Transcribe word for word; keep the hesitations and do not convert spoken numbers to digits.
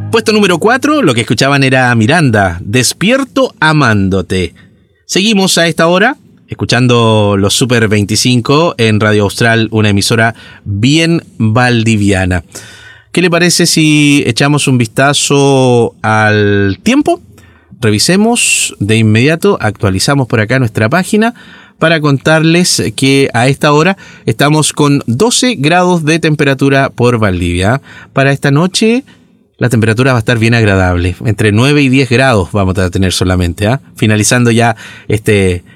Puesto número cuatro, lo que escuchaban era Miranda, Despierto amándote. Seguimos a esta hora escuchando los Super veinticinco en Radio Austral, una emisora bien valdiviana. ¿Qué le parece si echamos un vistazo al tiempo? Revisemos de inmediato, actualizamos por acá nuestra página para contarles que a esta hora estamos con doce grados de temperatura por Valdivia. Para esta noche la temperatura va a estar bien agradable, entre nueve y diez grados vamos a tener solamente, ¿eh? Finalizando ya este